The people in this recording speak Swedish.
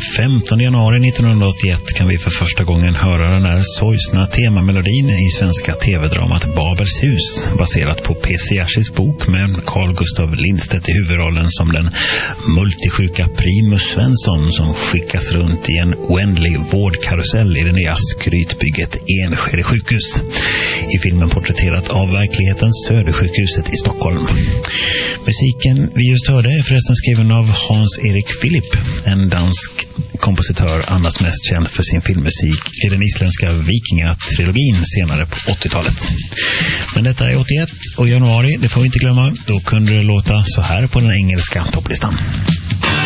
15 januari 1981 kan vi för första gången höra den här sorgsna temamelodin i svenska tv-dramat Babels hus, baserat på P.C. Jersilds bok med Carl Gustav Lindstedt i huvudrollen som den multisjuka Primus Svensson som skickas runt i en oändlig vårdkarusell i det nya skrytbygget Enskede sjukhus. I filmen porträtterat av verklighetens Södersjukhuset i Stockholm. Musiken vi just hörde är förresten skriven av Hans-Erik Philipp, en dansk kompositör annars mest känd för sin filmmusik i den isländska Vikingatrilogin senare på 80-talet. Men detta är 81 och januari, det får vi inte glömma, då kunde det låta så här på den engelska topplistan.